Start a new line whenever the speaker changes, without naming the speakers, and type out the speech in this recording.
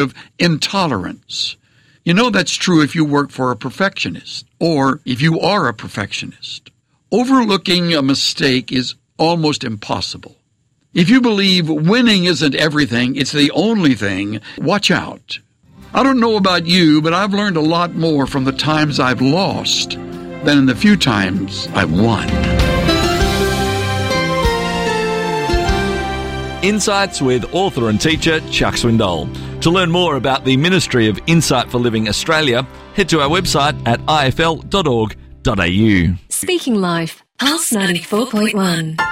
of intolerance. You know that's true if you work for a perfectionist, or if you are a perfectionist. Overlooking a mistake is almost impossible. If you believe winning isn't everything, it's the only thing, watch out. I don't know about you, but I've learned a lot more from the times I've lost than in the few times I've won.
Insights with author and teacher Chuck Swindoll. To learn more about the Ministry of Insight for Living Australia, head to our website at ifl.org.au.
Speaking Life, Pulse 94.1.